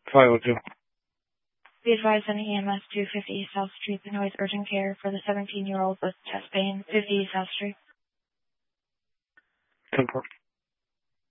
502. Be advised on EMS 250 East South Street, the noise urgent care for the 17-year-old with chest pain, 50 East South Street. 10-4.